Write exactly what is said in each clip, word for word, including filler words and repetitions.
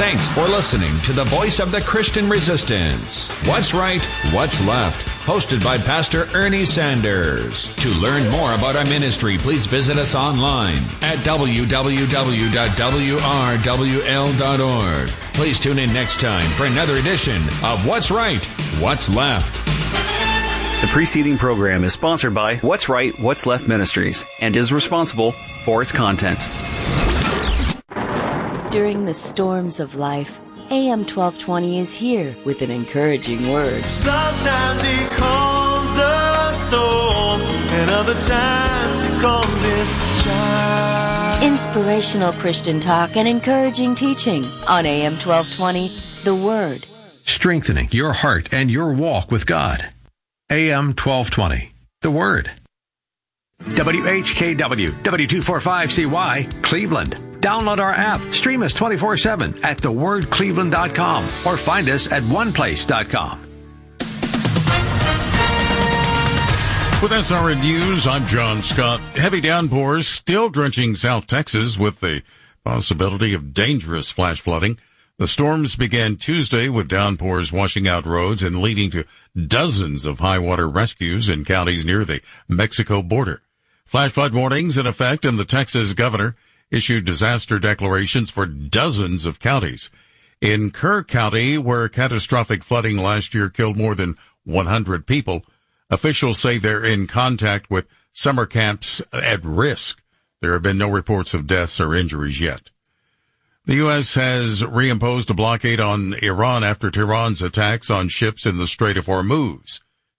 Thanks for listening to the Voice of the Christian Resistance. What's Right, What's Left? Hosted by Pastor Ernie Sanders. To learn more about our ministry, please visit us online at w w w dot w r w l dot org. Please tune in next time for another edition of What's Right, What's Left. The preceding program is sponsored by What's Right, What's Left Ministries and is responsible for its content. During the storms of life, A M twelve twenty is here with an encouraging word. Sometimes it comes the storm, and other times it comes in shine. Inspirational Christian talk and encouraging teaching on A M twelve twenty, The Word. Strengthening your heart and your walk with God. A M twelve twenty, The Word. W H K W, W two forty-five C Y, Cleveland. Download our app. Stream us twenty-four seven at the word cleveland dot com or find us at one place dot com. With S R N News, I'm John Scott. Heavy downpours still drenching South Texas with the possibility of dangerous flash flooding. The storms began Tuesday with downpours washing out roads and leading to dozens of high water rescues in counties near the Mexico border. Flash flood warnings in effect, and the Texas governor issued disaster declarations for dozens of counties. In Kerr County, where catastrophic flooding last year killed more than one hundred people, officials say they're in contact with summer camps at risk. There have been no reports of deaths or injuries yet. The U S has reimposed a blockade on Iran after Tehran's attacks on ships in the Strait of Hormuz.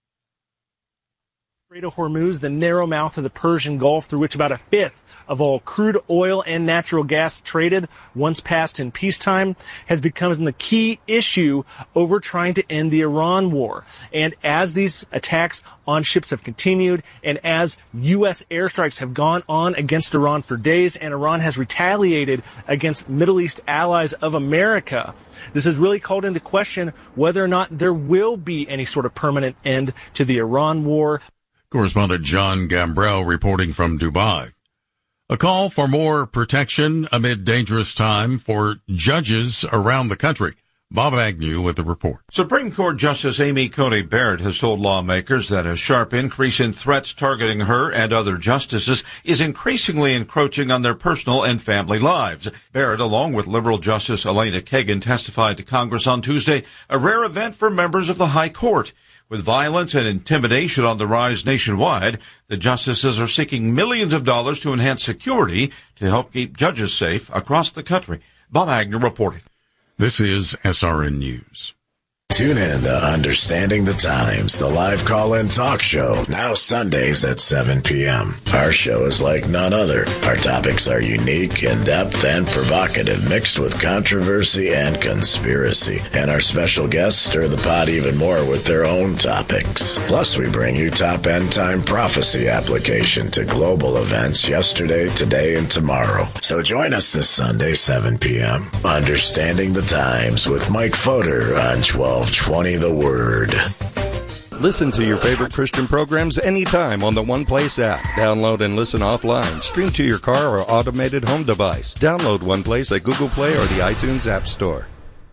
Strait of Hormuz, the narrow mouth of the Persian Gulf through which about a fifth of all crude oil and natural gas traded, once passed in peacetime, has become the key issue over trying to end the Iran war. And as these attacks on ships have continued, and as U S airstrikes have gone on against Iran for days, and Iran has retaliated against Middle East allies of America, this has really called into question whether or not there will be any sort of permanent end to the Iran war. Correspondent John Gambrell reporting from Dubai. A call for more protection amid dangerous time for judges around the country. Bob Agnew with the report. Supreme Court Justice Amy Coney Barrett has told lawmakers that a sharp increase in threats targeting her and other justices is increasingly encroaching on their personal and family lives. Barrett, along with liberal Justice Elena Kagan, testified to Congress on Tuesday, a rare event for members of the High Court. With violence and intimidation on the rise nationwide, the justices are seeking millions of dollars to enhance security to help keep judges safe across the country. Bob Agnew reporting. This is S R N News. Tune in to Understanding the Times, the live call-in talk show, now Sundays at seven p.m. Our show is like none other. Our topics are unique, in-depth, and provocative, mixed with controversy and conspiracy. And our special guests stir the pot even more with their own topics. Plus, we bring you top end-time prophecy application to global events yesterday, today, and tomorrow. So join us this Sunday, seven p.m. Understanding the Times with Mike Fodor on twelve twenty The Word. Listen to your favorite Christian programs anytime on the One Place app. Download and listen offline. Stream to your car or automated home device. Download One Place at Google Play or the iTunes App Store.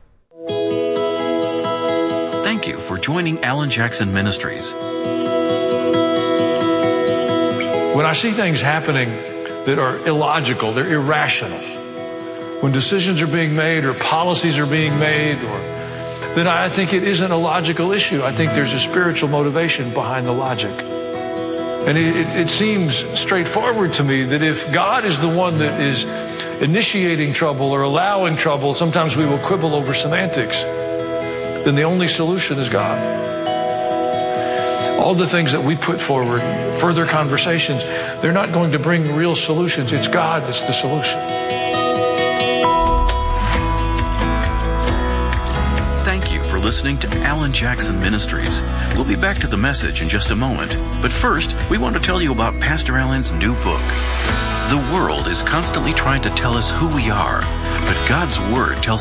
Thank you for joining Alan Jackson Ministries. When I see things happening that are illogical, they're irrational, when decisions are being made or policies are being made, or then I think it isn't a logical issue. I think there's a spiritual motivation behind the logic. And it, it, it seems straightforward to me that if God is the one that is initiating trouble or allowing trouble, sometimes we will quibble over semantics, then the only solution is God. All the things that we put forward, further conversations, they're not going to bring real solutions. It's God that's the solution. Listening to Alan Jackson Ministries. We'll be back to the message in just a moment. But first, we want to tell you about Pastor Alan's new book. The world is constantly trying to tell us who we are, but God's Word tells